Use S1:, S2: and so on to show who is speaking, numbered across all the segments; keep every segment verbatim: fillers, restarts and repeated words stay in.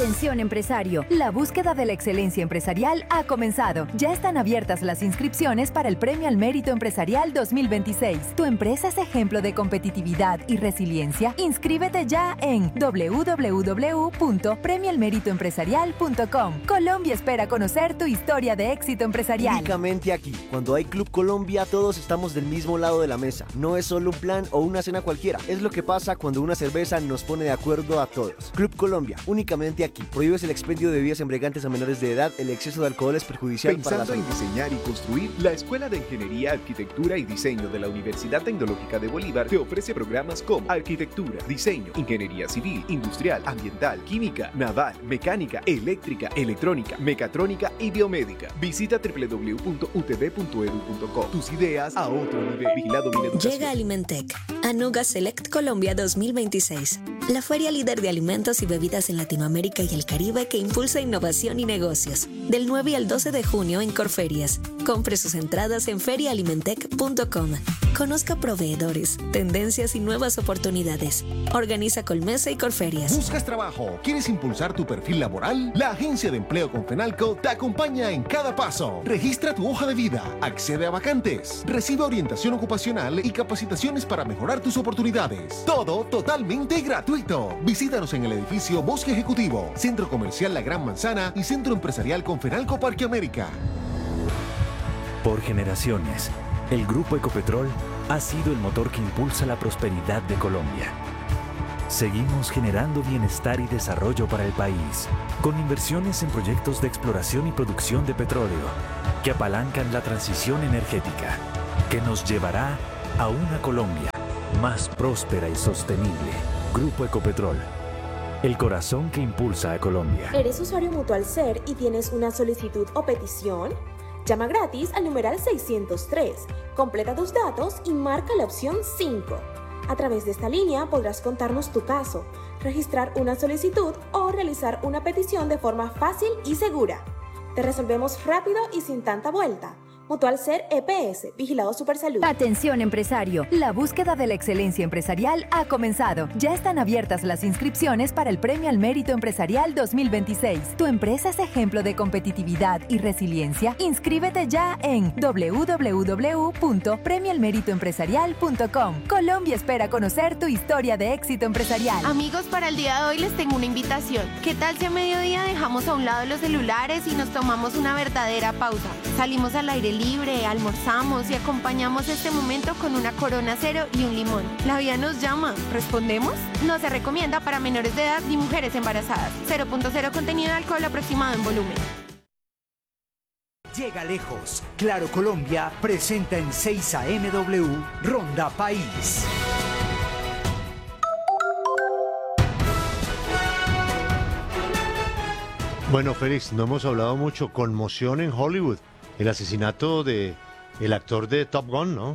S1: Atención empresario, la búsqueda de la excelencia empresarial ha comenzado. Ya están abiertas las inscripciones para el Premio al Mérito Empresarial dos mil veintiséis. ¿Tu empresa es ejemplo de competitividad y resiliencia? Inscríbete ya en doble u doble u doble u punto premio al mérito empresarial punto com. Colombia espera conocer tu historia de éxito empresarial.
S2: Únicamente aquí, cuando hay Club Colombia, todos estamos del mismo lado de la mesa. No es solo un plan o una cena cualquiera. Es lo que pasa cuando una cerveza nos pone de acuerdo a todos. Club Colombia, únicamente aquí. Prohíbes el expendio de bebidas embriagantes a menores de edad. El exceso de alcohol es perjudicial para la salud.
S3: Pensando en diseñar y construir, la Escuela de Ingeniería, Arquitectura y Diseño de la Universidad Tecnológica de Bolívar te ofrece programas como Arquitectura, Diseño, Ingeniería Civil, Industrial, Ambiental, Química, Naval, Mecánica, Eléctrica, Electrónica, Mecatrónica y Biomédica. Visita doble u doble u doble u punto u t v punto e d u punto co. Tus ideas a otro nivel. Vigilado Mineducación.
S4: Llega Alimentec, Anuga Select Colombia dos mil veintiséis. La feria líder de alimentos y bebidas en Latinoamérica y el Caribe que impulsa innovación y negocios. Del nueve al doce de junio en Corferias. Compre sus entradas en feria alimentec punto com. Conozca proveedores, tendencias y nuevas oportunidades. Organiza Colmesa y Corferias.
S5: ¿Buscas trabajo? ¿Quieres impulsar tu perfil laboral? La Agencia de Empleo Confenalco te acompaña en cada paso. Registra tu hoja de vida, accede a vacantes, recibe orientación ocupacional y capacitaciones para mejorar tus oportunidades. Todo totalmente gratuito. Visítanos en el edificio Bosque Ejecutivo, Centro Comercial La Gran Manzana y Centro Empresarial Confenalco Parque América.
S6: Por generaciones, el Grupo Ecopetrol ha sido el motor que impulsa la prosperidad de Colombia. Seguimos generando bienestar y desarrollo para el país, con inversiones en proyectos de exploración y producción de petróleo, que apalancan la transición energética, que nos llevará a una Colombia más próspera y sostenible. Grupo Ecopetrol, el corazón que impulsa a Colombia.
S7: ¿Eres usuario Mutualser y tienes una solicitud o petición? Llama gratis al numeral seiscientos tres, completa tus datos y marca la opción cinco. A través de esta línea podrás contarnos tu caso, registrar una solicitud o realizar una petición de forma fácil y segura. Te resolvemos rápido y sin tanta vuelta. Mutualser E P S, Vigilado Supersalud.
S1: Atención empresario, la búsqueda de la excelencia empresarial ha comenzado. Ya están abiertas las inscripciones para el Premio al Mérito Empresarial dos mil veintiséis. ¿Tu empresa es ejemplo de competitividad y resiliencia? Inscríbete ya en doble u doble u doble u punto premio al mérito empresarial punto com. Colombia espera conocer tu historia de éxito empresarial.
S8: Amigos, para el día de hoy les tengo una invitación. ¿Qué tal si a mediodía dejamos a un lado los celulares y nos tomamos una verdadera pausa? Salimos al aire libre, almorzamos y acompañamos este momento con una Corona Cero y un limón. La vida nos llama. ¿Respondemos? No se recomienda para menores de edad ni mujeres embarazadas. cero punto cero contenido de alcohol aproximado en volumen.
S9: Llega lejos. Claro Colombia presenta en seis A M W Ronda País.
S10: Bueno, Félix, no hemos hablado mucho. Conmoción en Hollywood. El asesinato de el actor de Top Gun, ¿no?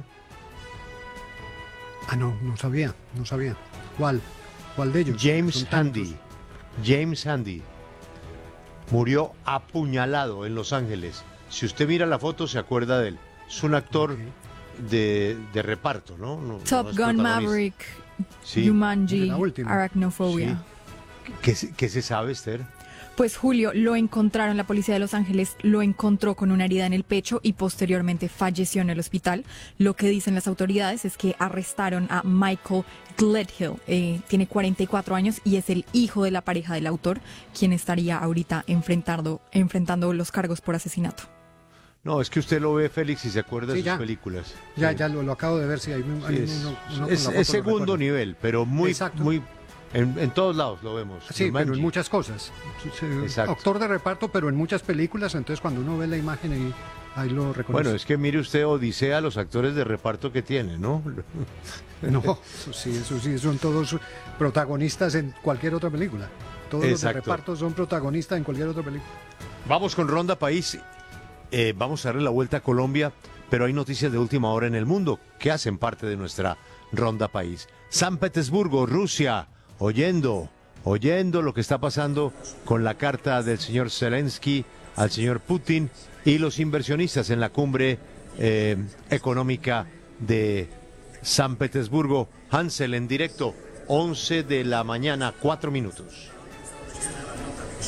S11: Ah, no, no sabía, no sabía. ¿Cuál? ¿Cuál de ellos?
S10: James Handy. James Handy. Murió apuñalado en Los Ángeles. Si usted mira la foto, se acuerda de él. Es un actor okay. de, de reparto, ¿no? no
S12: Top
S10: no
S12: Gun Maverick,
S10: sí.
S12: Jumanji, Arachnofobia.
S10: Sí. ¿Qué, ¿Qué se sabe, Esther?
S12: Pues Julio, lo encontraron, la policía de Los Ángeles lo encontró con una herida en el pecho y posteriormente falleció en el hospital. Lo que dicen las autoridades es que arrestaron a Michael Gledhill, eh, tiene cuarenta y cuatro años y es el hijo de la pareja del autor, quien estaría ahorita enfrentando, enfrentando los cargos por asesinato.
S10: No, es que usted lo ve, Félix, y se acuerda
S11: sí,
S10: de sus
S11: ya.
S10: películas.
S11: Ya,
S10: sí.
S11: ya lo, lo acabo de ver, sí, hay, hay
S10: sí, es,
S11: uno, uno
S10: es,
S11: con la
S10: es
S11: foto
S10: segundo nivel, pero muy,
S11: Exacto.
S10: muy en, en todos lados lo vemos.
S11: Sí, pero en muchas cosas.
S10: Exacto.
S11: Actor de reparto, pero en muchas películas, entonces cuando uno ve la imagen ahí, ahí lo reconoce.
S10: Bueno, es que mire usted Odisea, los actores de reparto que tiene, ¿no?
S11: No, eso sí, eso sí, son todos protagonistas en cualquier otra película. Todos Exacto. los de reparto son protagonistas en cualquier otra película.
S10: Vamos con Ronda País. Eh, vamos a darle la vuelta a Colombia, pero hay noticias de última hora en el mundo que hacen parte de nuestra Ronda País. San Petersburgo, Rusia, oyendo, oyendo lo que está pasando con la carta del señor Zelensky al señor Putin y los inversionistas en la cumbre eh, económica de San Petersburgo. Hansel en directo, once de la mañana, cuatro minutos.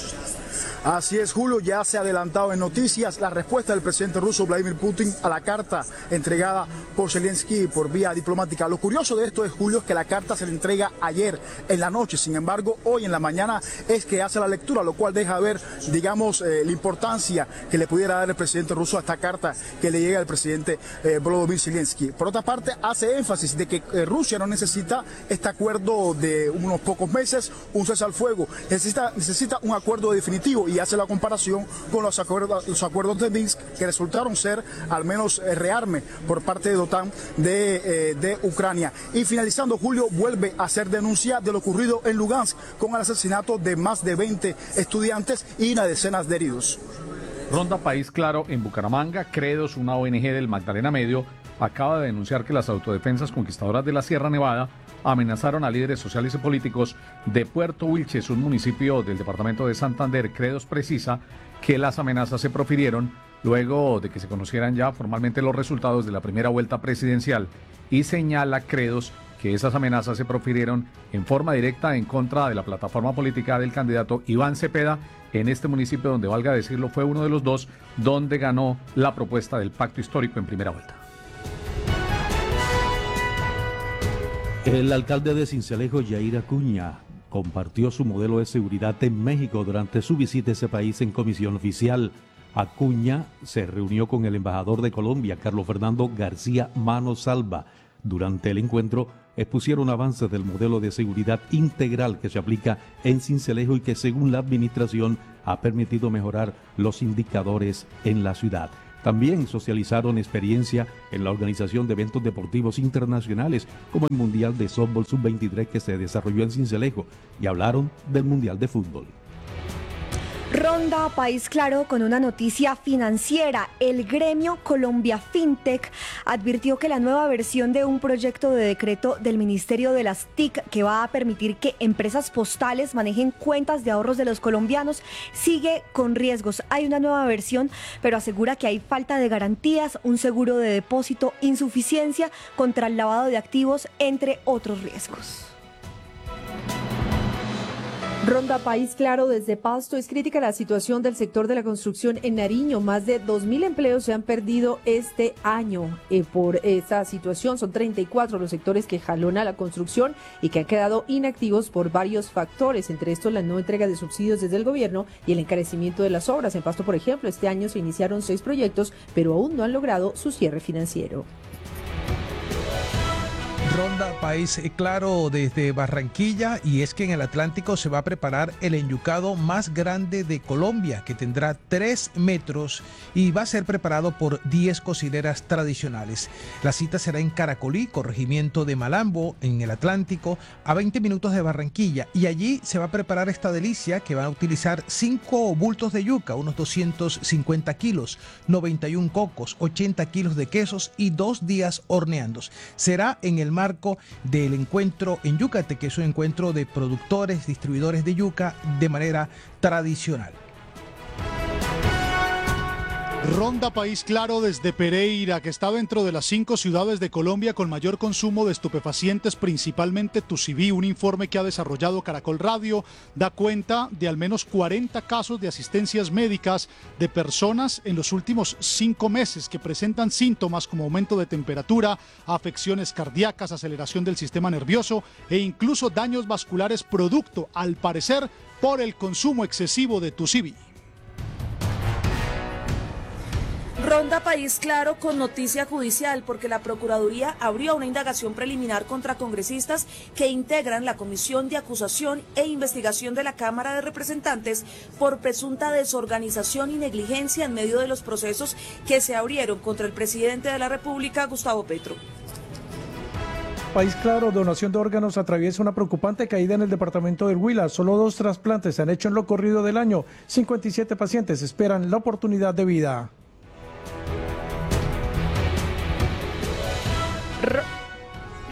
S13: Así es, Julio, ya se ha adelantado en noticias la respuesta del presidente ruso Vladimir Putin a la carta entregada por Zelensky por vía diplomática. Lo curioso de esto es, Julio, que la carta se le entrega ayer en la noche, sin embargo, hoy en la mañana es que hace la lectura, lo cual deja ver, digamos, eh, la importancia que le pudiera dar el presidente ruso a esta carta que le llega al presidente eh, Volodymyr Zelensky. Por otra parte, hace énfasis de que eh, Rusia no necesita este acuerdo de unos pocos meses, un cese al fuego, necesita, necesita un acuerdo definitivo, y hace la comparación con los acuerdos, los acuerdos de Minsk, que resultaron ser al menos eh, rearme por parte de OTAN de, eh, de Ucrania. Y finalizando, Julio, vuelve a hacer denuncia de lo ocurrido en Lugansk con el asesinato de más de veinte estudiantes y una decena de heridos.
S14: Ronda País Claro en Bucaramanga. Credos, una O N G del Magdalena Medio, acaba de denunciar que las autodefensas conquistadoras de la Sierra Nevada amenazaron a líderes sociales y políticos de Puerto Wilches, un municipio del departamento de Santander. Credos precisa que las amenazas se profirieron luego de que se conocieran ya formalmente los resultados de la primera vuelta presidencial, y señala Credos que esas amenazas se profirieron en forma directa en contra de la plataforma política del candidato Iván Cepeda en este municipio, donde, valga decirlo, fue uno de los dos donde ganó la propuesta del pacto histórico en primera vuelta.
S15: El alcalde de Sincelejo, Yair Acuña, compartió su modelo de seguridad en México durante su visita a ese país en comisión oficial. Acuña se reunió con el embajador de Colombia, Carlos Fernando García Mano Salva. Durante el encuentro expusieron avances del modelo de seguridad integral que se aplica en Sincelejo y que, según la administración, ha permitido mejorar los indicadores en la ciudad. También socializaron experiencia en la organización de eventos deportivos internacionales, como el Mundial de Softball sub veintitrés que se desarrolló en Sincelejo, y hablaron del Mundial de Fútbol.
S16: Ronda País Claro con una noticia financiera. El gremio Colombia FinTech advirtió que la nueva versión de un proyecto de decreto del Ministerio de las T I C que va a permitir que empresas postales manejen cuentas de ahorros de los colombianos sigue con riesgos. Hay una nueva versión, pero asegura que hay falta de garantías, un seguro de depósito, insuficiencia contra el lavado de activos, entre otros riesgos.
S17: Ronda País Claro desde Pasto. Es crítica la situación del sector de la construcción en Nariño. Más de dos mil empleos se han perdido este año eh, por esta situación. Son treinta y cuatro los sectores que jalona la construcción y que han quedado inactivos por varios factores, entre estos la no entrega de subsidios desde el gobierno y el encarecimiento de las obras. En Pasto, por ejemplo, este año se iniciaron seis proyectos, pero aún no han logrado su cierre financiero.
S18: Ronda País Claro desde Barranquilla, y es que en el Atlántico se va a preparar el enyucado más grande de Colombia, que tendrá tres metros y va a ser preparado por diez cocineras tradicionales. La cita será en Caracolí, corregimiento de Malambo, en el Atlántico, a veinte minutos de Barranquilla, y allí se va a preparar esta delicia que va a utilizar cinco bultos de yuca, unos doscientos cincuenta kilos, noventa y uno cocos, ochenta kilos de quesos y dos días horneandos. Será en el marco del encuentro en Yucate, que es un encuentro de productores, distribuidores de yuca de manera tradicional.
S19: Ronda País Claro desde Pereira, que está dentro de las cinco ciudades de Colombia con mayor consumo de estupefacientes, principalmente Tucibí. Un informe que ha desarrollado Caracol Radio da cuenta de al menos cuarenta casos de asistencias médicas de personas en los últimos cinco meses que presentan síntomas como aumento de temperatura, afecciones cardíacas, aceleración del sistema nervioso e incluso daños vasculares producto, al parecer, por el consumo excesivo de Tucibí.
S20: Ronda País Claro con noticia judicial, porque la Procuraduría abrió una indagación preliminar contra congresistas que integran la Comisión de Acusación e Investigación de la Cámara de Representantes por presunta desorganización y negligencia en medio de los procesos que se abrieron contra el presidente de la República, Gustavo Petro.
S21: País Claro, donación de órganos atraviesa una preocupante caída en el departamento del Huila. Solo dos trasplantes se han hecho en lo corrido del año. cincuenta y siete pacientes esperan la oportunidad de vida.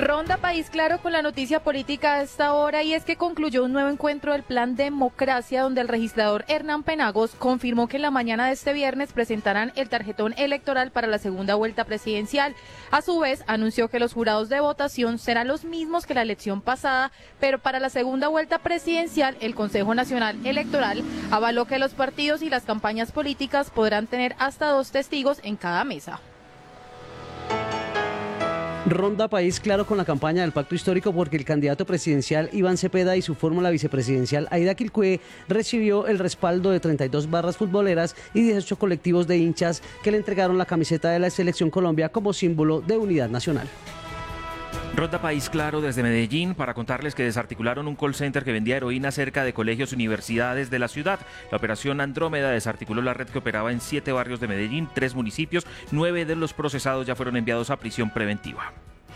S2: Ronda País Claro con la noticia política a esta hora, y es que concluyó un nuevo encuentro del Plan Democracia, donde el registrador Hernán Penagos confirmó que en la mañana de este viernes presentarán el tarjetón electoral para la segunda vuelta presidencial. A su vez, anunció que los jurados de votación serán los mismos que la elección pasada, pero para la segunda vuelta presidencial, el Consejo Nacional Electoral avaló que los partidos y las campañas políticas podrán tener hasta dos testigos en cada mesa.
S22: Ronda País Claro con la campaña del Pacto Histórico, porque el candidato presidencial Iván Cepeda y su fórmula vicepresidencial Aida Quilcue recibió el respaldo de treinta y dos barras futboleras y dieciocho colectivos de hinchas que le entregaron la camiseta de la Selección Colombia como símbolo de unidad nacional.
S23: Ronda País Claro desde Medellín para contarles que desarticularon un call center que vendía heroína cerca de colegios y universidades de la ciudad. La operación Andrómeda desarticuló la red que operaba en siete barrios de Medellín, tres municipios. Nueve de los procesados ya fueron enviados a prisión preventiva.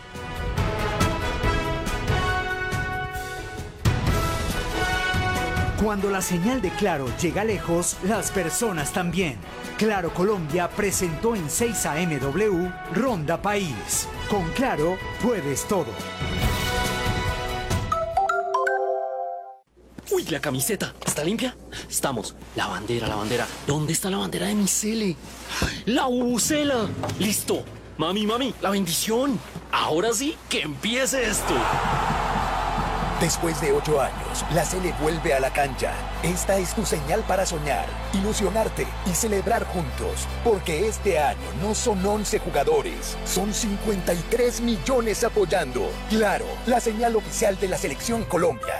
S9: Cuando la señal de Claro llega lejos, las personas también. Claro Colombia presentó en seis A M W Ronda País. Con Claro puedes todo.
S24: Uy, la camiseta, ¿está limpia? Estamos. La bandera, la bandera. ¿Dónde está la bandera de mi cele? ¡La bubucela! ¡Listo! Mami, mami, la bendición. Ahora sí, que empiece esto.
S25: Después de ocho años, la Sele vuelve a la cancha. Esta es tu señal para soñar, ilusionarte y celebrar juntos. Porque este año no son once jugadores, son cincuenta y tres millones apoyando. Claro, la señal oficial de la Selección Colombia.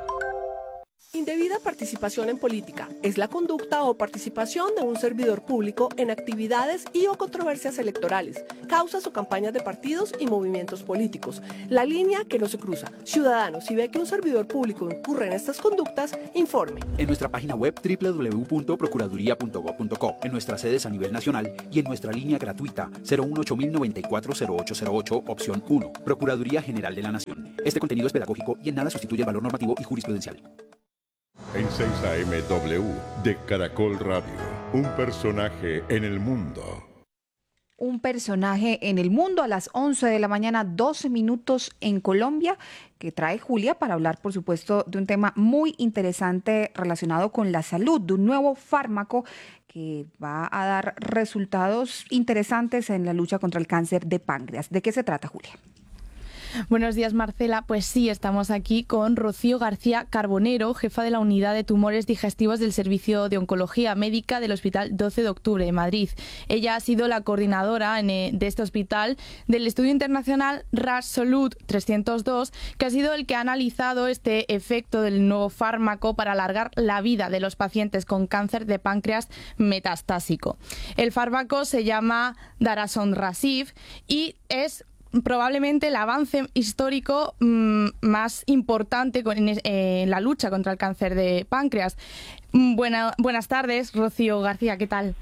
S26: Indebida participación en política es la conducta o participación de un servidor público en actividades y o controversias electorales, causas o campañas de partidos y movimientos políticos. La línea que no se cruza. Ciudadanos, si ve que un servidor público incurre en estas conductas, informe.
S27: En nuestra página web doble u doble u doble u punto procuraduría punto gob punto co, en nuestras sedes a nivel nacional y en nuestra línea gratuita cero uno ocho mil noventa y cuatro cero ocho cero ocho, opción uno. Procuraduría General de la Nación. Este contenido es pedagógico y en nada sustituye el valor normativo y jurisprudencial.
S28: En seis A M W de Caracol Radio, un personaje en el mundo.
S29: Un personaje en el mundo a las once de la mañana, doce minutos en Colombia, que trae Julia para hablar, por supuesto, de un tema muy interesante relacionado con la salud, de un nuevo fármaco que va a dar resultados interesantes en la lucha contra el cáncer de páncreas. ¿De qué se trata, Julia?
S2: Buenos días, Marcela. Pues sí, estamos aquí con Rocío García Carbonero, jefa de la Unidad de Tumores Digestivos del Servicio de Oncología Médica del Hospital doce de octubre de Madrid. Ella ha sido la coordinadora en, de este hospital del estudio internacional R A S Solute trescientos dos, que ha sido el que ha analizado este efecto del nuevo fármaco para alargar la vida de los pacientes con cáncer de páncreas metastásico. El fármaco se llama Daraxonrasib y es probablemente el avance histórico mmm, más importante con, en, eh, en la lucha contra el cáncer de páncreas. Buena, buenas tardes, Rocío García, ¿qué tal?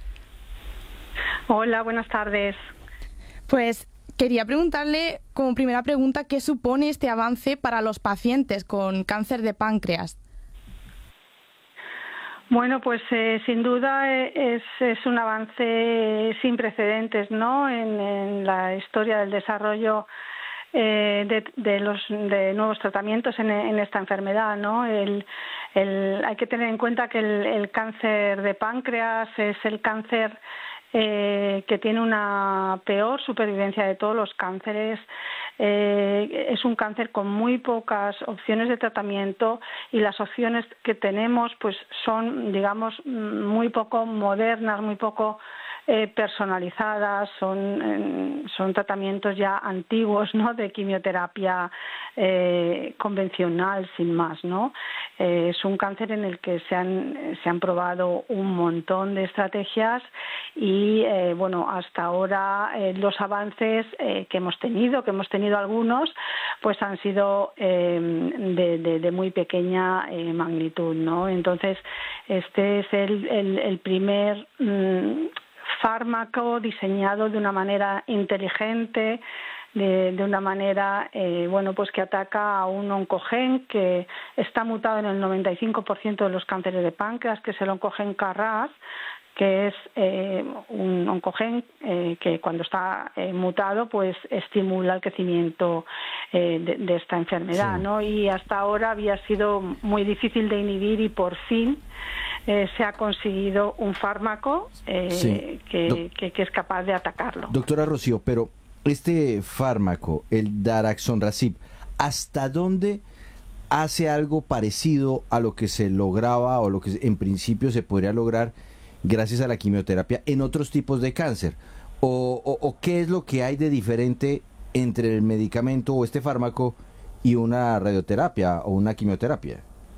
S30: Hola, buenas tardes.
S2: Pues quería preguntarle, como primera pregunta, ¿qué supone este avance para los pacientes con cáncer de páncreas?
S30: Bueno, pues eh, sin duda es, es un avance sin precedentes, ¿no?, en, en la historia del desarrollo eh, de, de los de nuevos tratamientos en, en esta enfermedad, ¿no? El, el, hay que tener en cuenta que el, el cáncer de páncreas es el cáncer eh, que tiene una peor supervivencia de todos los cánceres. Eh, es un cáncer con muy pocas opciones de tratamiento y las opciones que tenemos pues son, digamos, muy poco modernas, muy poco eh, personalizadas, son, eh, son tratamientos ya antiguos, ¿no?, de quimioterapia eh, convencional, sin más, ¿no? Eh, es un cáncer en el que se han, se han probado un montón de estrategias y, eh, bueno, hasta ahora eh, los avances eh, que hemos tenido, que hemos tenido algunos, pues han sido eh, de, de, de muy pequeña eh, magnitud, ¿no? Entonces, este es el, el, el primer mmm, fármaco diseñado de una manera inteligente, de, de una manera eh, bueno, pues que ataca a un oncogen que está mutado en el noventa y cinco por ciento de los cánceres de páncreas, que es el oncogen K R A S, que es eh, un oncogen eh, que cuando está eh, mutado pues estimula el crecimiento eh, de, de esta enfermedad, sí. ¿no? Y hasta ahora había sido muy difícil de inhibir y por fin eh, se ha conseguido un fármaco eh, sí. que, que, que es capaz de atacarlo.
S1: Doctora Rocío, pero este fármaco, el daraxonrasib, ¿hasta dónde hace algo parecido a lo que se lograba o lo que en principio se podría lograr gracias a la quimioterapia en otros tipos de cáncer? ¿O, o, o qué es lo que hay de diferente entre el medicamento o este fármaco y una radioterapia o una quimioterapia?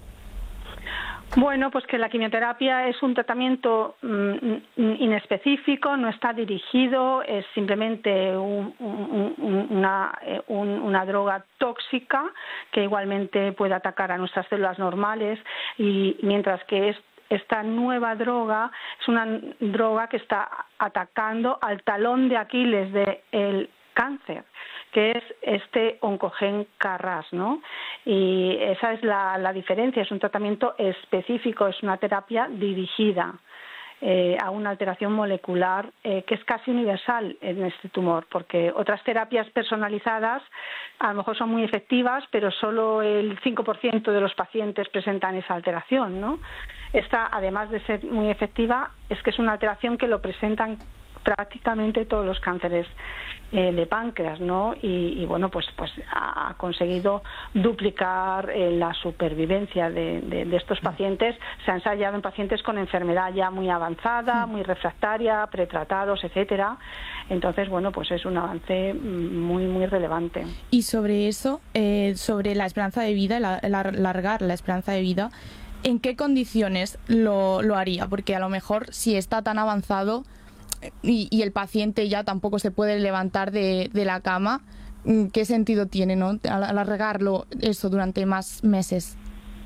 S30: Bueno, pues que la quimioterapia es un tratamiento mm, inespecífico, no está dirigido, es simplemente un, un, una, un, una droga tóxica que igualmente puede atacar a nuestras células normales, y mientras que es esta nueva droga es una droga que está atacando al talón de Aquiles del cáncer, que es este oncogen K R A S, ¿no? Y esa es la, la diferencia, es un tratamiento específico, es una terapia dirigida eh, a una alteración molecular eh, que es casi universal en este tumor, porque otras terapias personalizadas a lo mejor son muy efectivas, pero solo el cinco por ciento de los pacientes presentan esa alteración, ¿no? Esta, además de ser muy efectiva, es que es una alteración que lo presentan prácticamente todos los cánceres eh, de páncreas, ¿no? Y, y bueno, pues pues ha conseguido duplicar eh, la supervivencia de, de, de estos pacientes. Se ha ensayado en pacientes con enfermedad ya muy avanzada, muy refractaria, pretratados, etcétera. Entonces, bueno, pues es un avance muy, muy relevante.
S2: Y sobre eso, eh, sobre la esperanza de vida, la, la, alargar la esperanza de vida, ¿en qué condiciones lo, lo haría? Porque a lo mejor si está tan avanzado y, y el paciente ya tampoco se puede levantar de, de la cama, ¿qué sentido tiene, no, alargarlo eso durante más meses?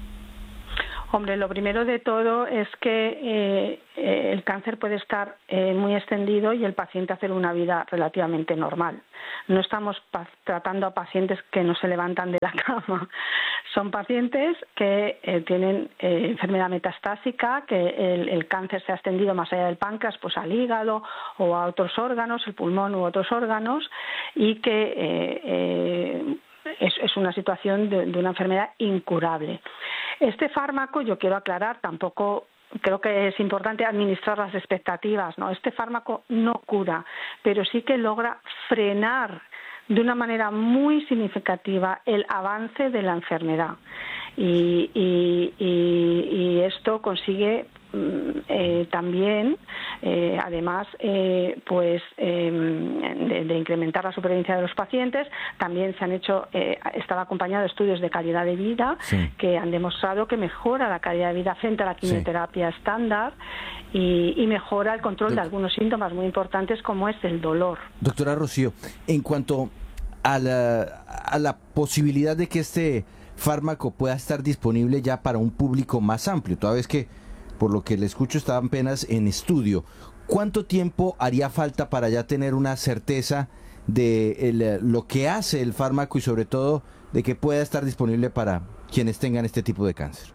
S30: Hombre, lo primero de todo es que eh, eh, el cáncer puede estar eh, muy extendido y el paciente hacer una vida relativamente normal. No estamos tratando a pacientes que no se levantan de la cama. Son pacientes que eh, tienen eh, enfermedad metastásica, que el, el cáncer se ha extendido más allá del páncreas, pues al hígado o a otros órganos, el pulmón u otros órganos, y que eh, eh, es, es una situación de, de una enfermedad incurable. Este fármaco, yo quiero aclarar, tampoco creo que es importante administrar las expectativas, ¿no? Este fármaco no cura, pero sí que logra frenar de una manera muy significativa el avance de la enfermedad. Y, y, y, y esto consigue eh, también, eh, además, eh, pues eh, de, de incrementar la supervivencia de los pacientes. También se han hecho, eh, estaba acompañado de estudios de calidad de vida, sí, que han demostrado que mejora la calidad de vida frente a la quimioterapia, sí, estándar, y, y mejora el control, Doctor, de algunos síntomas muy importantes como es el dolor.
S1: Doctora Rocío, en cuanto a la, a la posibilidad de que este fármaco pueda estar disponible ya para un público más amplio, toda vez que, por lo que le escucho, estaban apenas en estudio, ¿cuánto tiempo haría falta para ya tener una certeza de el, lo que hace el fármaco y sobre todo de que pueda estar disponible para quienes tengan este tipo de cáncer?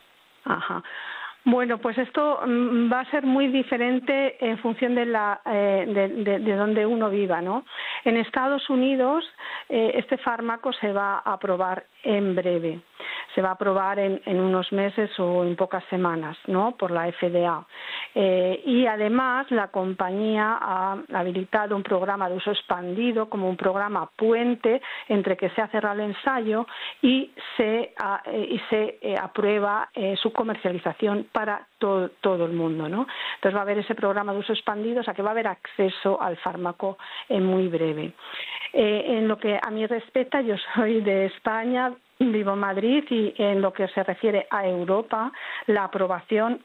S30: Ajá. Bueno, pues esto va a ser muy diferente en función de la eh, de, de, de donde uno viva, ¿no? En Estados Unidos eh, este fármaco se va a aprobar en breve, se va a aprobar en, en unos meses o en pocas semanas, ¿no? Por la F D A. Eh, y además la compañía ha habilitado un programa de uso expandido como un programa puente entre que se ha cerrado el ensayo y se, a, eh, y se eh, aprueba eh, su comercialización para todo, todo el mundo, ¿no? Entonces va a haber ese programa de uso expandido, o sea que va a haber acceso al fármaco en muy breve. Eh, en lo que a mí respecta, yo soy de España, vivo en Madrid, y en lo que se refiere a Europa, la aprobación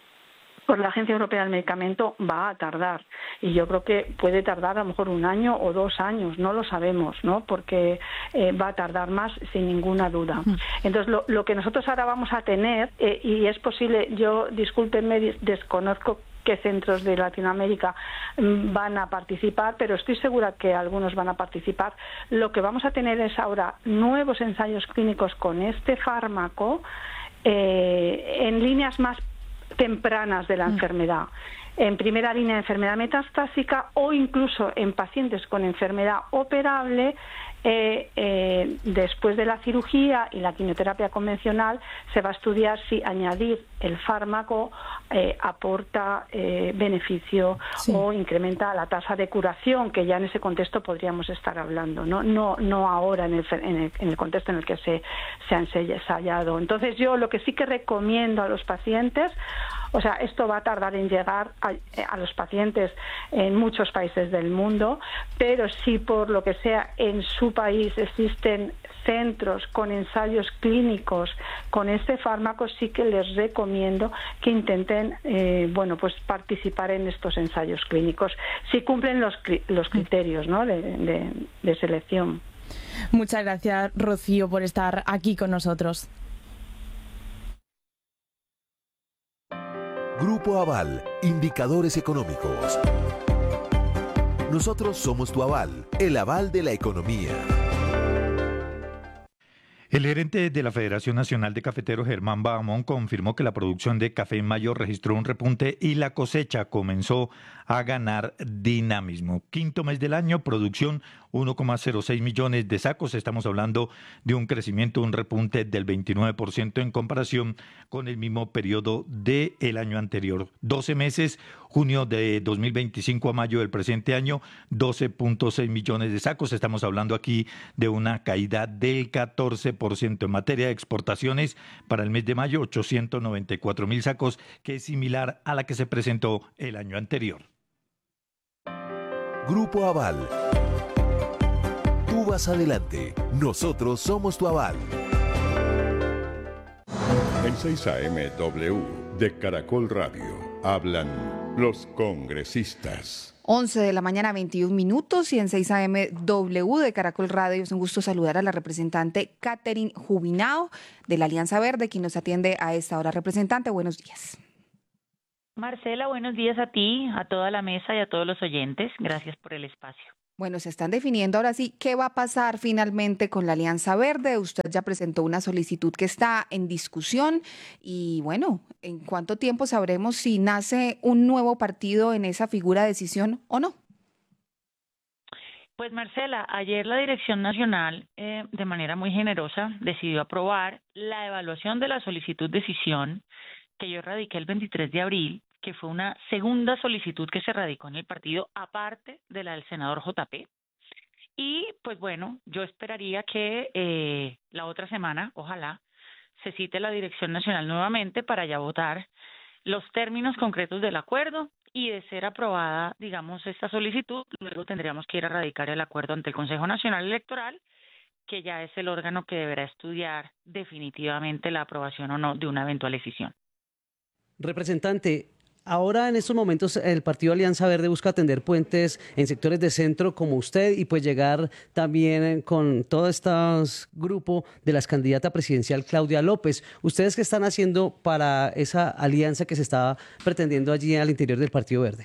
S30: por la Agencia Europea del Medicamento va a tardar, y yo creo que puede tardar a lo mejor un año o dos años, no lo sabemos, ¿no? Porque eh, va a tardar más sin ninguna duda. Entonces lo, lo que nosotros ahora vamos a tener, eh, y es posible, yo discúlpenme, desconozco qué centros de Latinoamérica van a participar, pero estoy segura que algunos van a participar. Lo que vamos a tener es ahora nuevos ensayos clínicos con este fármaco eh, en líneas más tempranas de la mm. enfermedad. En primera línea de enfermedad metastásica o incluso en pacientes con enfermedad operable, eh, eh, después de la cirugía y la quimioterapia convencional se va a estudiar si añadir el fármaco eh, aporta eh, beneficio sí. o incrementa la tasa de curación, que ya en ese contexto podríamos estar hablando, no no no ahora en el, en el, en el contexto en el que se, se ha ensayado. Entonces yo lo que sí que recomiendo a los pacientes, o sea, esto va a tardar en llegar a, a los pacientes en muchos países del mundo, pero si por lo que sea en su país existen centros con ensayos clínicos con este fármaco, sí que les recomiendo que intenten eh, bueno, pues participar en estos ensayos clínicos si cumplen los, los criterios, ¿no? de, de, de selección.
S2: Muchas gracias, Rocío, por estar aquí con nosotros.
S3: Grupo Aval, indicadores económicos. Nosotros somos tu aval, el aval de la economía.
S4: El gerente de la Federación Nacional de Cafeteros, Germán Bahamón, confirmó que la producción de café en mayo registró un repunte y la cosecha comenzó a ganar dinamismo. Quinto mes del año, producción uno coma cero seis millones de sacos. Estamos hablando de un crecimiento, un repunte del veintinueve por ciento en comparación con el mismo periodo del año anterior. doce meses, junio de dos mil veinticinco a mayo del presente año, doce punto seis millones de sacos. Estamos hablando aquí de una caída del catorce por ciento. En materia de exportaciones, para el mes de mayo, ochocientos noventa y cuatro mil sacos, que es similar a la que se presentó el año anterior.
S3: Grupo Aval. Tú vas adelante, nosotros somos tu aval.
S28: En seis A M W de Caracol Radio hablan los congresistas.
S29: once de la mañana, veintiún minutos, y en seis A M W de Caracol Radio es un gusto saludar a la representante Catherine Jubinao de la Alianza Verde, quien nos atiende a esta hora. Representante, buenos días.
S5: Marcela, buenos días a ti, a toda la mesa y a todos los oyentes. Gracias por el espacio.
S29: Bueno, se están definiendo ahora sí qué va a pasar finalmente con la Alianza Verde. Usted ya presentó una solicitud que está en discusión y bueno, ¿en cuánto tiempo sabremos si nace un nuevo partido en esa figura de decisión o no?
S5: Pues Marcela, ayer la Dirección Nacional, eh, de manera muy generosa, decidió aprobar la evaluación de la solicitud de decisión que yo radiqué el veintitrés de abril, que fue una segunda solicitud que se radicó en el partido, aparte de la del senador J P. Y pues bueno, yo esperaría que eh, la otra semana, ojalá, se cite la Dirección Nacional nuevamente para ya votar los términos concretos del acuerdo, y de ser aprobada, digamos, esta solicitud, luego tendríamos que ir a radicar el acuerdo ante el Consejo Nacional Electoral, que ya es el órgano que deberá estudiar definitivamente la aprobación o no de una eventual decisión.
S22: Representante, ahora en estos momentos el Partido Alianza Verde busca atender puentes en sectores de centro como usted y pues llegar también con todo este grupo de las candidata presidencial Claudia López. ¿Ustedes qué están haciendo para esa alianza que se está pretendiendo allí al interior del Partido Verde?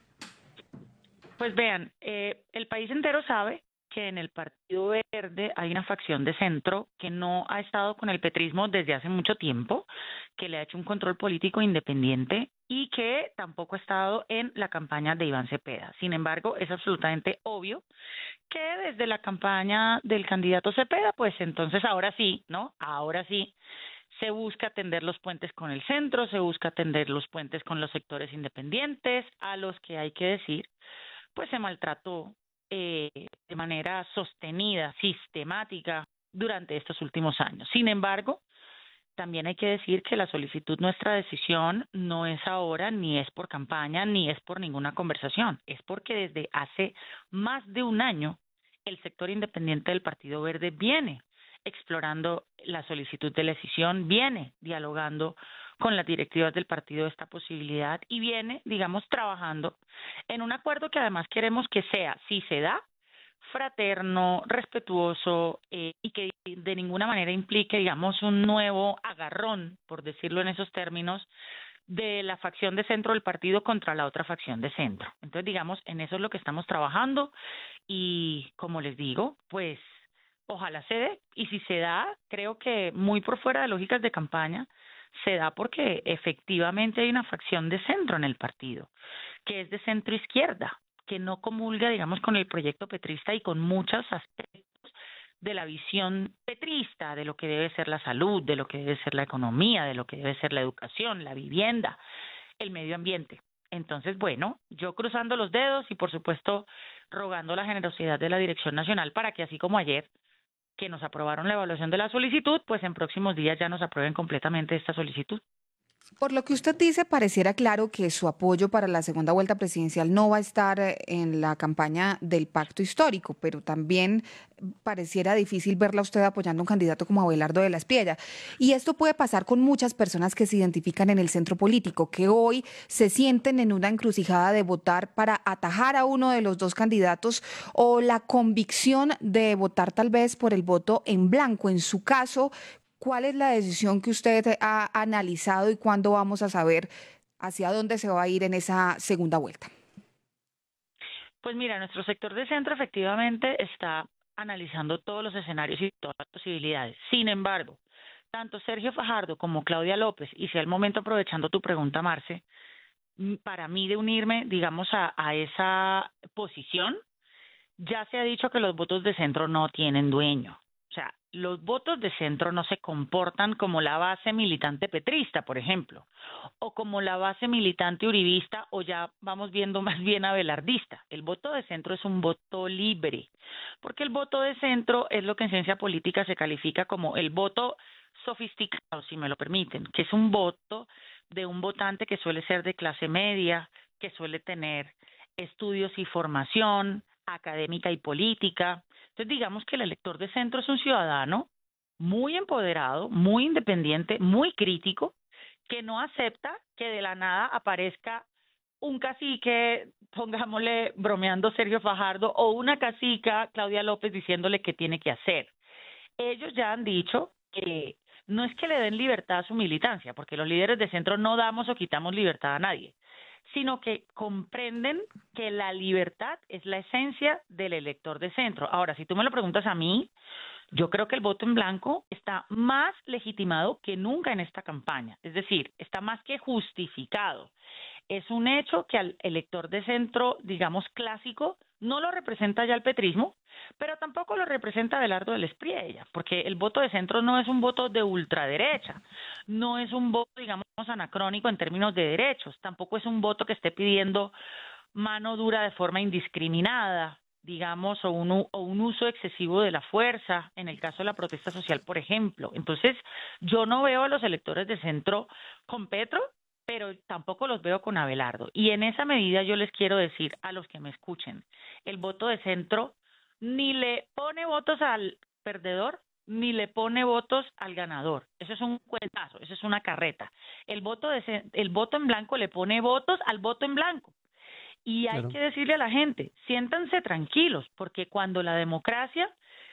S5: Pues vean, eh, el país entero sabe que en el Partido Verde hay una facción de centro que no ha estado con el petrismo desde hace mucho tiempo, que le ha hecho un control político independiente y que tampoco ha estado en la campaña de Iván Cepeda. Sin embargo, es absolutamente obvio que desde la campaña del candidato Cepeda, pues entonces ahora sí, ¿no? Ahora sí se busca atender los puentes con el centro, se busca atender los puentes con los sectores independientes, a los que hay que decir, pues se maltrató Eh, de manera sostenida, sistemática, durante estos últimos años. Sin embargo, también hay que decir que la solicitud, nuestra decisión, no es ahora, ni es por campaña, ni es por ninguna conversación. Es porque desde hace más de un año el sector independiente del Partido Verde viene explorando la solicitud de decisión, viene dialogando con las directivas del partido esta posibilidad y viene, digamos, trabajando en un acuerdo que además queremos que sea, si se da, fraterno, respetuoso eh, y que de ninguna manera implique, digamos, un nuevo agarrón, por decirlo en esos términos, de la facción de centro del partido contra la otra facción de centro. Entonces, digamos, en eso es lo que estamos trabajando y, como les digo, pues ojalá se dé, y si se da, creo que muy por fuera de lógicas de campaña, se da porque efectivamente hay una facción de centro en el partido, que es de centro izquierda, que no comulga, digamos, con el proyecto petrista y con muchos aspectos de la visión petrista, de lo que debe ser la salud, de lo que debe ser la economía, de lo que debe ser la educación, la vivienda, el medio ambiente. Entonces, bueno, yo cruzando los dedos y por supuesto rogando la generosidad de la Dirección Nacional para que así como ayer que nos aprobaron la evaluación de la solicitud, pues en próximos días ya nos aprueben completamente esta solicitud.
S29: Por lo que usted dice, pareciera claro que su apoyo para la segunda vuelta presidencial no va a estar en la campaña del pacto histórico, pero también pareciera difícil verla a usted apoyando a un candidato como Abelardo de la Espriella. Y esto puede pasar con muchas personas que se identifican en el centro político, que hoy se sienten en una encrucijada de votar para atajar a uno de los dos candidatos o la convicción de votar tal vez por el voto en blanco. En su caso, ¿cuál es la decisión que usted ha analizado y cuándo vamos a saber hacia dónde se va a ir en esa segunda vuelta?
S5: Pues mira, nuestro sector de centro efectivamente está analizando todos los escenarios y todas las posibilidades. Sin embargo, tanto Sergio Fajardo como Claudia López, y sea el momento aprovechando tu pregunta, Marce, para mí de unirme, digamos, a, a esa posición, ya se ha dicho que los votos de centro no tienen dueño. O sea, los votos de centro no se comportan como la base militante petrista, por ejemplo, o como la base militante uribista, o ya vamos viendo más bien abelardista. El voto de centro es un voto libre, porque el voto de centro es lo que en ciencia política se califica como el voto sofisticado, si me lo permiten, que es un voto de un votante que suele ser de clase media, que suele tener estudios y formación académica y política. Entonces digamos que el elector de centro es un ciudadano muy empoderado, muy independiente, muy crítico, que no acepta que de la nada aparezca un cacique, pongámosle bromeando Sergio Fajardo, o una cacica, Claudia López, diciéndole qué tiene que hacer. Ellos ya han dicho que no es que le den libertad a su militancia, porque los líderes de centro no damos o quitamos libertad a nadie, sino que comprenden que la libertad es la esencia del elector de centro. Ahora, si tú me lo preguntas a mí, yo creo que el voto en blanco está más legitimado que nunca en esta campaña, es decir, está más que justificado. Es un hecho que al elector de centro, digamos, clásico, no lo representa ya el petrismo, pero tampoco lo representa Abelardo de la Espriella, porque el voto de centro no es un voto de ultraderecha, no es un voto, digamos, anacrónico en términos de derechos, tampoco es un voto que esté pidiendo mano dura de forma indiscriminada, digamos, o un, o un uso excesivo de la fuerza, en el caso de la protesta social, por ejemplo. Entonces, yo no veo a los electores de centro con Petro, pero tampoco los veo con Abelardo. Y en esa medida yo les quiero decir a los que me escuchen, el voto de centro ni le pone votos al perdedor, ni le pone votos al ganador. Eso es un cuentazo, eso es una carreta. El voto de el voto en blanco le pone votos al voto en blanco. Y hay claro. que decirle a la gente, siéntanse tranquilos, porque cuando la democracia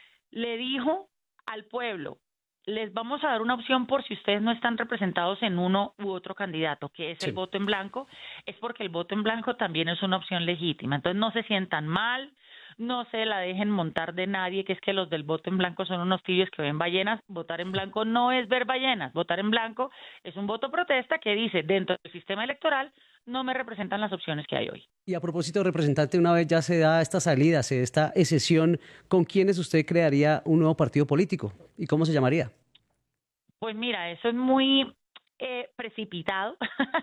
S5: le dijo al pueblo, les vamos a dar una opción por si ustedes no están representados en uno u otro candidato, que es sí. el voto en blanco, es porque el voto en blanco también es una opción legítima. Entonces no se sientan mal, no se la dejen montar de nadie, que es que los del voto en blanco son unos tibios que ven ballenas. Votar en blanco no es ver ballenas, votar en blanco es un voto protesta que dice, dentro del sistema electoral no me representan las opciones que hay hoy.
S22: Y a propósito, representante, una vez ya se da esta salida, se da esta excesión, ¿con quiénes usted crearía un nuevo partido político? ¿Y cómo se llamaría?
S5: Pues mira, eso es muy eh, precipitado.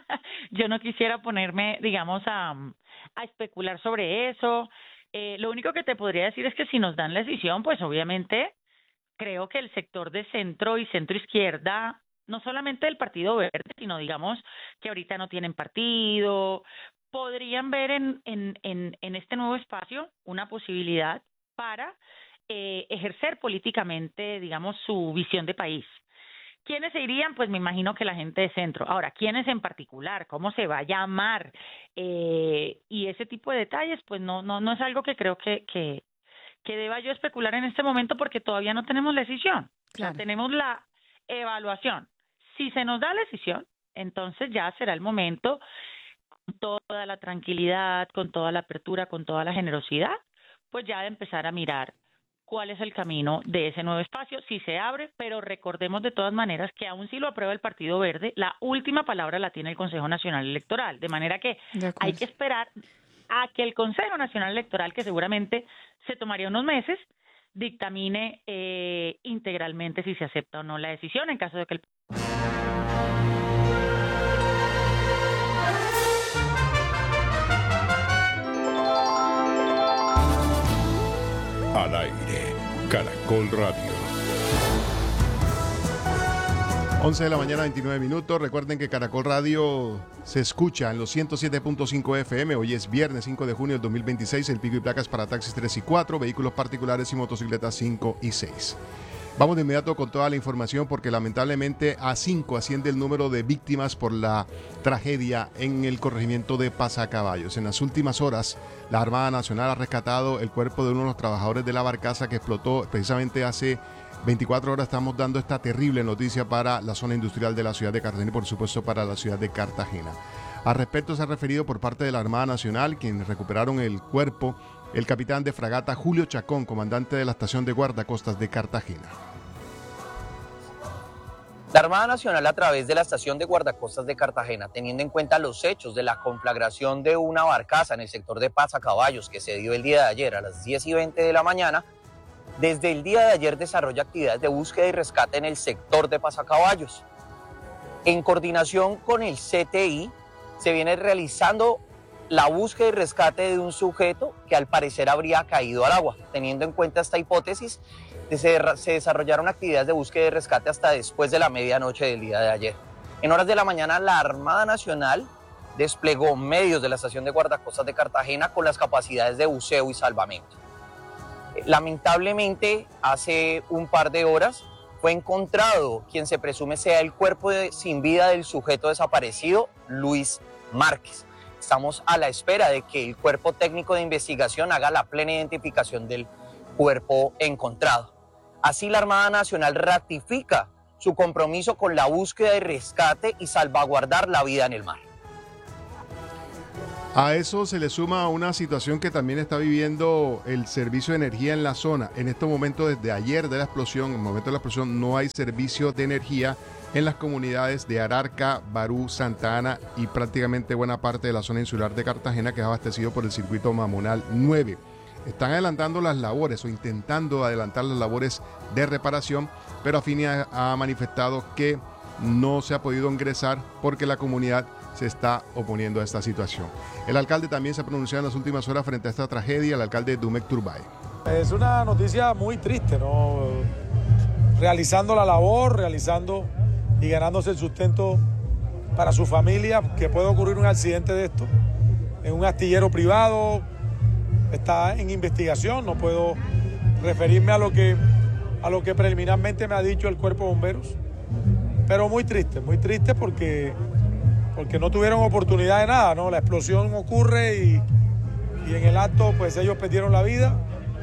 S5: Yo no quisiera ponerme, digamos, a, a especular sobre eso. Eh, lo único que te podría decir es que si nos dan la decisión, pues obviamente creo que el sector de centro y centro izquierda, no solamente del Partido Verde, sino digamos que ahorita no tienen partido, podrían ver en, en, en, en este nuevo espacio una posibilidad para eh, ejercer políticamente, digamos, su visión de país. ¿Quiénes se irían? Pues me imagino que la gente de centro. Ahora, ¿quiénes en particular? ¿Cómo se va a llamar? Eh, y ese tipo de detalles, pues no no no es algo que creo que, que, que deba yo especular en este momento porque todavía no tenemos la decisión. Claro. O sea, tenemos la evaluación. Si se nos da la decisión, entonces ya será el momento, con toda la tranquilidad, con toda la apertura, con toda la generosidad, pues ya de empezar a mirar cuál es el camino de ese nuevo espacio, si se abre, pero recordemos de todas maneras que aún si lo aprueba el Partido Verde, la última palabra la tiene el Consejo Nacional Electoral, de manera que hay que esperar a que el Consejo Nacional Electoral, que seguramente se tomaría unos meses, dictamine eh, integralmente si se acepta o no la decisión en caso de que el...
S28: Al aire, Caracol Radio.
S6: once de la mañana, veintinueve minutos. Recuerden que Caracol Radio se escucha en los ciento siete punto cinco F M. Hoy es viernes cinco de junio del dos mil veintiséis. El pico y placas para taxis tres y cuatro, vehículos particulares y motocicletas cinco y seis. Vamos de inmediato con toda la información porque lamentablemente a cinco asciende el número de víctimas por la tragedia en el corregimiento de Pasacaballos. En las últimas horas, la Armada Nacional ha rescatado el cuerpo de uno de los trabajadores de la barcaza que explotó precisamente hace veinticuatro horas. Estamos dando esta terrible noticia para la zona industrial de la ciudad de Cartagena y por supuesto para la ciudad de Cartagena. Al respecto se ha referido por parte de la Armada Nacional, quienes recuperaron el cuerpo, el capitán de fragata Julio Chacón, comandante de la estación de guardacostas de Cartagena.
S7: La Armada Nacional, a través de la estación de guardacostas de Cartagena, teniendo en cuenta los hechos de la conflagración de una barcaza en el sector de Pasacaballos que se dio el día de ayer a las diez y veinte de la mañana, desde el día de ayer desarrolla actividades de búsqueda y rescate en el sector de Pasacaballos. En coordinación con el C T I, se viene realizando la búsqueda y rescate de un sujeto que al parecer habría caído al agua. Teniendo en cuenta esta hipótesis, se, se desarrollaron actividades de búsqueda y rescate hasta después de la medianoche del día de ayer. En horas de la mañana, la Armada Nacional desplegó medios de la estación de guardacostas de Cartagena con las capacidades de buceo y salvamento. Lamentablemente, hace un par de horas fue encontrado quien se presume sea el cuerpo de, sin vida del sujeto desaparecido, Luis Márquez. Estamos a la espera de que el cuerpo técnico de investigación haga la plena identificación del cuerpo encontrado. Así, la Armada Nacional ratifica su compromiso con la búsqueda y rescate y salvaguardar la vida en el mar.
S6: A eso se le suma una situación que también está viviendo el servicio de energía en la zona. En estos momentos, desde ayer de la explosión, en el momento de la explosión, no hay servicio de energía en las comunidades de Ararca, Barú, Santa Ana y prácticamente buena parte de la zona insular de Cartagena, que es abastecido por el circuito Mamonal nueve. Están adelantando las labores o intentando adelantar las labores de reparación, pero Afini ha, ha manifestado que no se ha podido ingresar porque la comunidad se está oponiendo a esta situación. El alcalde también se ha pronunciado en las últimas horas frente a esta tragedia, el alcalde Dumek Turbay.
S21: Es una noticia muy triste, ¿no? Realizando la labor, realizando y ganándose el sustento para su familia, que puede ocurrir un accidente de esto en un astillero privado, está en investigación, no puedo referirme a lo que, a lo que preliminarmente me ha dicho el Cuerpo de Bomberos, pero muy triste, muy triste porque, porque no tuvieron oportunidad de nada, ¿no? La explosión ocurre y, y en el acto pues ellos perdieron la vida,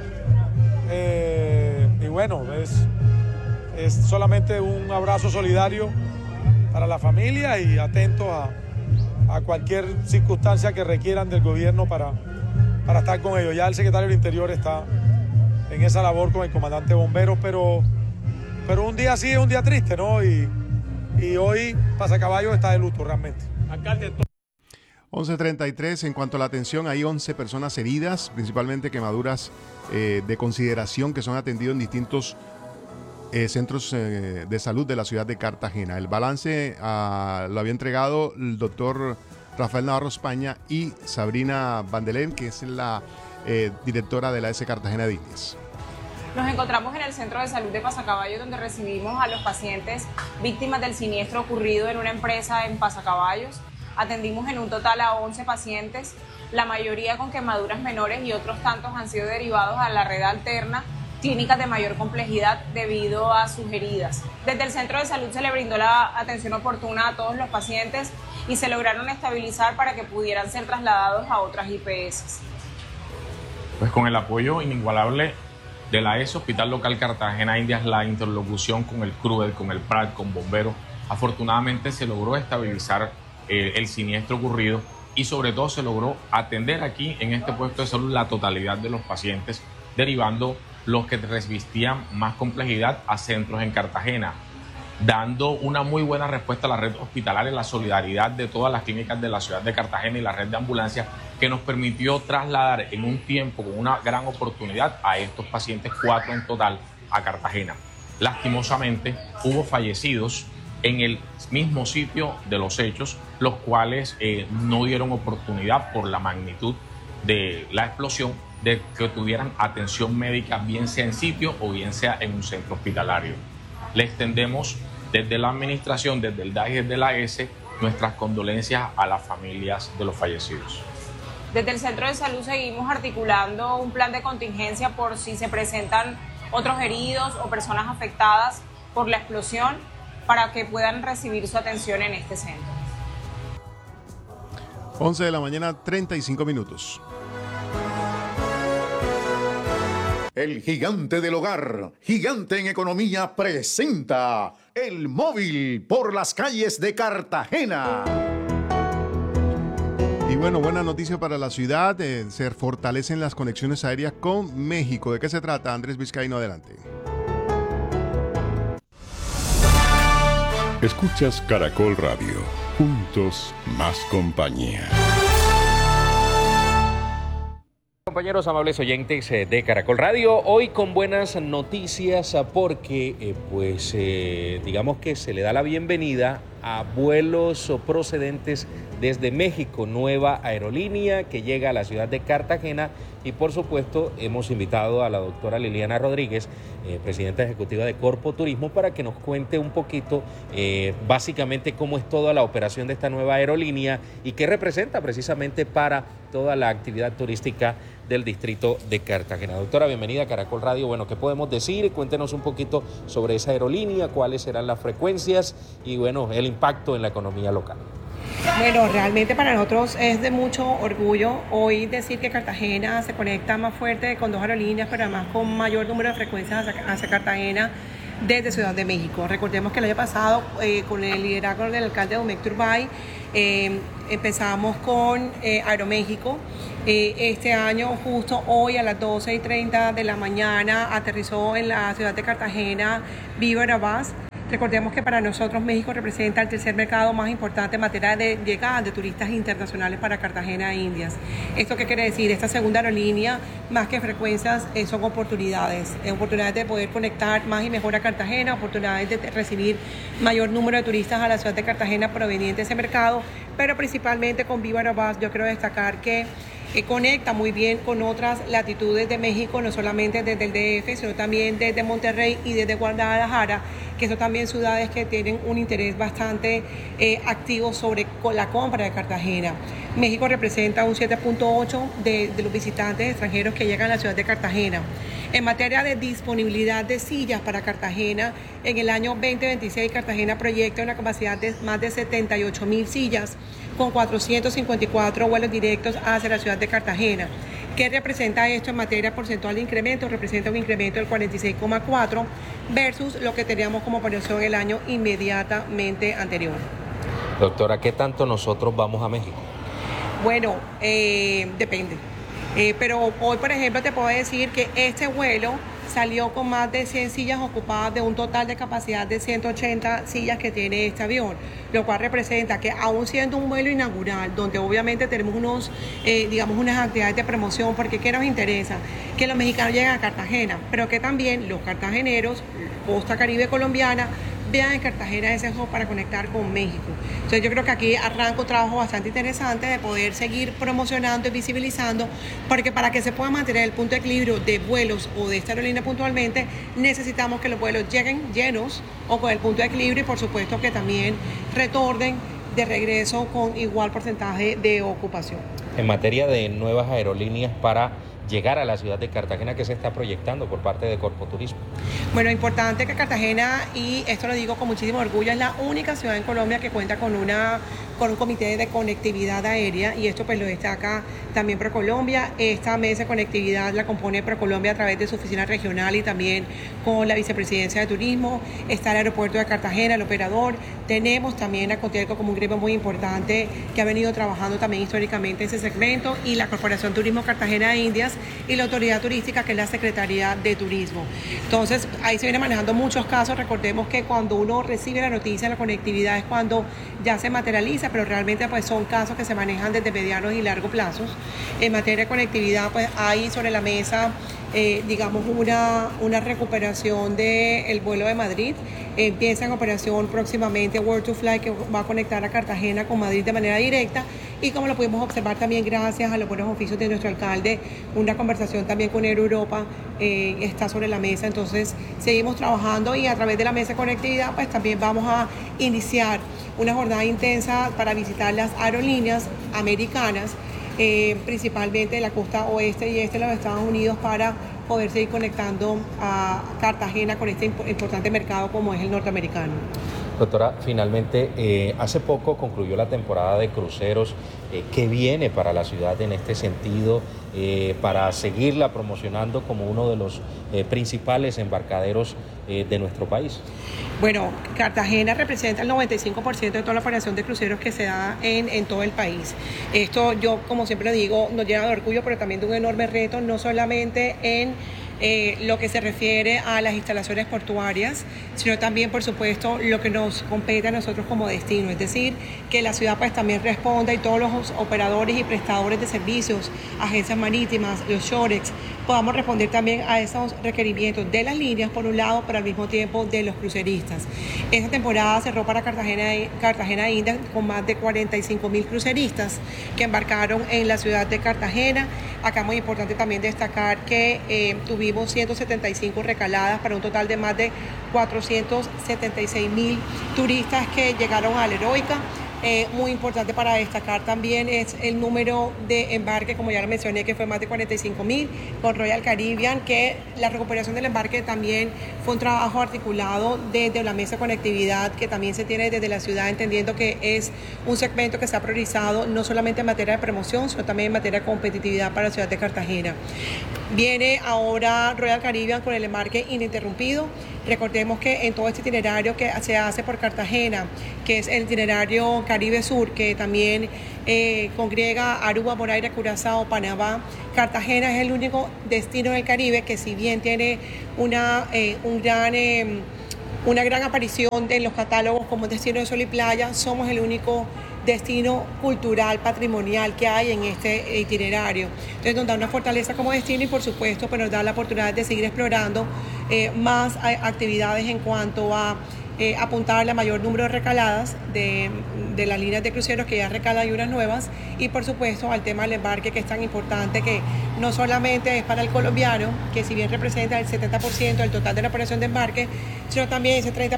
S21: eh, y bueno, es, es solamente un abrazo solidario para la familia y atentos a, a cualquier circunstancia que requieran del gobierno para, para estar con ellos. Ya el secretario del Interior está en esa labor con el comandante de bomberos, pero, pero un día sí es un día triste, ¿no? Y, y hoy Pasacaballos está de luto realmente.
S6: once treinta y tres, en cuanto a la atención, hay once personas heridas, principalmente quemaduras eh, de consideración que son atendidos en distintos eh, centros eh, de salud de la ciudad de Cartagena. El balance uh, lo había entregado el doctor Rafael Navarro España y Sabrina Vandelén, que es la eh, directora de la S Cartagena de Indias.
S8: Nos encontramos en el Centro de Salud de Pasacaballos, donde recibimos a los pacientes víctimas del siniestro ocurrido en una empresa en Pasacaballos. Atendimos en un total a once pacientes, la mayoría con quemaduras menores y otros tantos han sido derivados a la red alterna, clínicas de mayor complejidad debido a sus heridas. Desde el Centro de Salud se le brindó la atención oportuna a todos los pacientes y se lograron estabilizar para que pudieran ser trasladados a otras I P S.
S10: Pues con el apoyo inigualable de la E S Hospital Local Cartagena Indias, la interlocución con el C R U E D, con el P R A D, con bomberos, afortunadamente se logró estabilizar eh, el siniestro ocurrido y sobre todo se logró atender aquí en este puesto de salud la totalidad de los pacientes, derivando los que revestían más complejidad a centros en Cartagena, dando una muy buena respuesta a la red hospitalaria y la solidaridad de todas las clínicas de la ciudad de Cartagena y la red de ambulancias, que nos permitió trasladar en un tiempo con una gran oportunidad a estos pacientes, cuatro en total, a Cartagena. Lastimosamente, hubo fallecidos en el mismo sitio de los hechos, los cuales eh, no dieron oportunidad por la magnitud de la explosión de que tuvieran atención médica, bien sea en sitio o bien sea en un centro hospitalario. Le extendemos desde la administración, desde el D A I y desde la A S, nuestras condolencias a las familias de los fallecidos.
S8: Desde el Centro de Salud seguimos articulando un plan de contingencia por si se presentan otros heridos o personas afectadas por la explosión, para que puedan recibir su atención en este centro.
S6: once de la mañana, treinta y cinco minutos.
S11: El gigante del hogar, gigante en economía, presenta El Móvil por las calles de Cartagena.
S6: Y bueno, buena noticia para la ciudad, eh, se fortalecen las conexiones aéreas con México. ¿De qué se trata? Andrés Vizcaíno, adelante.
S28: Escuchas Caracol Radio, juntos más compañía.
S12: Compañeros amables oyentes de Caracol Radio, hoy con buenas noticias porque eh, pues eh, digamos que se le da la bienvenida a vuelos procedentes desde México, nueva aerolínea que llega a la ciudad de Cartagena, y por supuesto hemos invitado a la doctora Liliana Rodríguez, eh, presidenta ejecutiva de Corpo Turismo, para que nos cuente un poquito eh, básicamente cómo es toda la operación de esta nueva aerolínea y qué representa precisamente para toda la actividad turística del distrito de Cartagena. Doctora, bienvenida a Caracol Radio. Bueno, ¿qué podemos decir? Cuéntenos un poquito sobre esa aerolínea, cuáles serán las frecuencias y bueno, el impacto en la economía local.
S13: Bueno, realmente para nosotros es de mucho orgullo hoy decir que Cartagena se conecta más fuerte con dos aerolíneas, pero además con mayor número de frecuencias hacia, hacia Cartagena desde Ciudad de México. Recordemos que el año pasado, eh, con el liderazgo del alcalde Domecq Turbay, eh, empezamos con eh, Aeroméxico. Eh, este año, justo hoy a las doce y treinta de la mañana, aterrizó en la ciudad de Cartagena Viva Aerobús. Recordemos que para nosotros México representa el tercer mercado más importante en materia de llegada de turistas internacionales para Cartagena e Indias. ¿Esto qué quiere decir? Esta segunda aerolínea, más que frecuencias, eh, son oportunidades. Eh, oportunidades de poder conectar más y mejor a Cartagena, oportunidades de recibir mayor número de turistas a la ciudad de Cartagena provenientes de ese mercado, pero principalmente con Viva Aerobús yo quiero destacar que que conecta muy bien con otras latitudes de México, no solamente desde el D F, sino también desde Monterrey y desde Guadalajara, que son también ciudades que tienen un interés bastante eh, activo sobre la compra de Cartagena. México representa un siete punto ocho de, de los visitantes extranjeros que llegan a la ciudad de Cartagena. En materia de disponibilidad de sillas para Cartagena, en el año veinte veintiséis Cartagena proyecta una capacidad de más de setenta y ocho mil sillas, con cuatrocientos cincuenta y cuatro vuelos directos hacia la ciudad de Cartagena. ¿Qué representa esto en materia porcentual de incremento? Representa un incremento del cuarenta y seis coma cuatro versus lo que teníamos como operación el año inmediatamente anterior.
S12: Doctora, ¿qué tanto nosotros vamos a México?
S13: Bueno, eh, depende. Eh, pero hoy, por ejemplo, te puedo decir que este vuelo salió con más de cien sillas ocupadas de un total de capacidad de ciento ochenta sillas que tiene este avión, lo cual representa que aún siendo un vuelo inaugural, donde obviamente tenemos unos, eh, digamos, unas actividades de promoción, porque ¿qué nos interesa? Que los mexicanos lleguen a Cartagena, pero que también los cartageneros, costa caribe colombiana, vean en Cartagena ese hub para conectar con México. Entonces yo creo que aquí arranca un trabajo bastante interesante de poder seguir promocionando y visibilizando, porque para que se pueda mantener el punto de equilibrio de vuelos o de esta aerolínea puntualmente, necesitamos que los vuelos lleguen llenos o con el punto de equilibrio y por supuesto que también retornen de regreso con igual porcentaje de ocupación.
S12: En materia de nuevas aerolíneas para llegar a la ciudad de Cartagena, ¿qué se está proyectando por parte de Corpo Turismo?
S13: Bueno, importante que Cartagena, y esto lo digo con muchísimo orgullo, es la única ciudad en Colombia que cuenta con una con un comité de conectividad aérea, y esto pues lo destaca también ProColombia. Esta mesa de conectividad la compone ProColombia a través de su oficina regional y también con la vicepresidencia de turismo. Está el aeropuerto de Cartagena, el operador, Tenemos también a Cotelco como un gremio muy importante que ha venido trabajando también históricamente ese segmento, y la Corporación Turismo Cartagena de Indias y la Autoridad Turística, que es la Secretaría de Turismo. Entonces, ahí se viene manejando muchos casos. Recordemos que cuando uno recibe la noticia de la conectividad es cuando ya se materializa, pero realmente pues son casos que se manejan desde medianos y largos plazos. En materia de conectividad, pues hay sobre la mesa, eh, digamos, una, una recuperación del vuelo de Madrid. Empieza en operación próximamente World to Fly, que va a conectar a Cartagena con Madrid de manera directa, y como lo pudimos observar también gracias a los buenos oficios de nuestro alcalde, una conversación también con Air Europa eh, está sobre la mesa. Entonces seguimos trabajando, y a través de la mesa de conectividad pues también vamos a iniciar una jornada intensa para visitar las aerolíneas americanas, eh, principalmente de la costa oeste y este de los Estados Unidos, para poder seguir conectando a Cartagena con este importante mercado como es el norteamericano.
S12: Doctora, finalmente, eh, hace poco concluyó la temporada de cruceros. Eh, ¿Qué viene para la ciudad en este sentido, eh, para seguirla promocionando como uno de los eh, principales embarcaderos eh, de nuestro país?
S13: Bueno, Cartagena representa el noventa y cinco por ciento de toda la operación de cruceros que se da en, en todo el país. Esto, yo como siempre lo digo, nos llena de orgullo, pero también de un enorme reto, no solamente en Eh, lo que se refiere a las instalaciones portuarias, sino también, por supuesto, lo que nos compete a nosotros como destino, es decir, que la ciudad pues también responda, y todos los operadores y prestadores de servicios, agencias marítimas, los shorex, podamos responder también a esos requerimientos de las líneas, por un lado, pero al mismo tiempo de los cruceristas. Esta temporada cerró para Cartagena, Cartagena Indias con más de cuarenta y cinco mil cruceristas que embarcaron en la ciudad de Cartagena. Acá muy importante también destacar que eh, tuvimos ciento setenta y cinco recaladas para un total de más de cuatrocientos setenta y seis mil turistas que llegaron a la Heroica. Eh, muy importante para destacar también es el número de embarque, como ya lo mencioné, que fue más de cuarenta y cinco mil, con Royal Caribbean, que la recuperación del embarque también fue un trabajo articulado desde la mesa de conectividad que también se tiene desde la ciudad, entendiendo que es un segmento que se ha priorizado no solamente en materia de promoción, sino también en materia de competitividad para la ciudad de Cartagena. Viene ahora Royal Caribbean con el embarque ininterrumpido. Recordemos que en todo este itinerario que se hace por Cartagena, que es el itinerario Caribe Sur, que también eh, congrega Aruba, Bonaire, Curazao, Panamá, Cartagena es el único destino del Caribe que, si bien tiene una, eh, un gran... Eh, una gran aparición en los catálogos como destino de sol y playa, somos el único destino cultural, patrimonial que hay en este itinerario. Entonces nos da una fortaleza como destino, y por supuesto pues nos da la oportunidad de seguir explorando eh, más actividades en cuanto a eh, apuntar a mayor número de recaladas de, de las líneas de cruceros que ya recalan, y unas nuevas, y por supuesto al tema del embarque, que es tan importante, que no solamente es para el colombiano, que si bien representa el setenta por ciento del total de la operación de embarque, sino también ese treinta